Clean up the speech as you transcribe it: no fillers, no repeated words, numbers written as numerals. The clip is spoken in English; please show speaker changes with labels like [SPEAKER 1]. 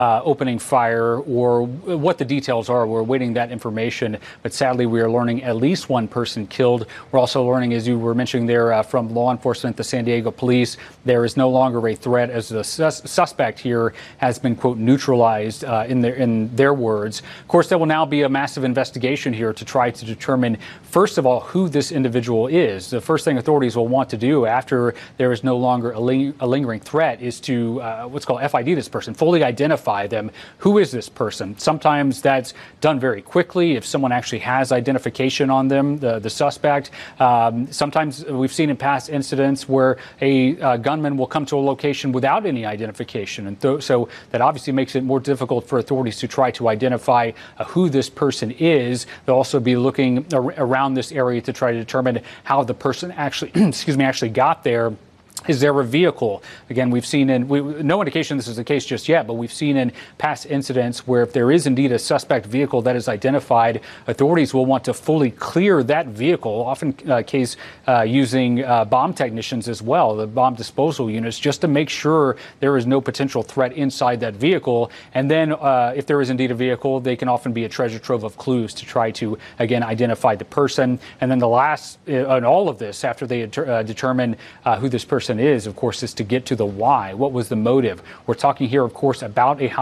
[SPEAKER 1] opening fire or what the details are. We're awaiting that information, but sadly we are learning at least one person killed. We're also learning, as you were mentioning there, from law enforcement, the San Diego police, there is no longer a threat as the suspect here has been, quote, neutralized in their words. Of course, there will now be a massive investigation here to try to determine, first of all, who this individual is. The first thing authorities will want to do after there is no longer a lingering threat is to what's called FID this person, fully identify them. Who is this person? Sometimes that's done very quickly if someone actually has identification on them, the suspect. Sometimes we've seen in past incidents where a gunman will come to a location without any identification. And so that obviously makes it more difficult for authorities to try to identify who this person is. They'll also be looking around this area to try to determine how the person actually, actually got there. Is there a vehicle? Again, we've seen no indication this is the case just yet, but we've seen in past incidents where if there is indeed a suspect vehicle that is identified, authorities will want to fully clear that vehicle, often case using bomb technicians as well, the bomb disposal units, just to make sure there is no potential threat inside that vehicle. And then if there is indeed a vehicle, they can often be a treasure trove of clues to try to, again, identify the person. And then the last in all of this, after they determine who this person is, of course, is to get to the why. What was the motive? We're talking here, of course, about a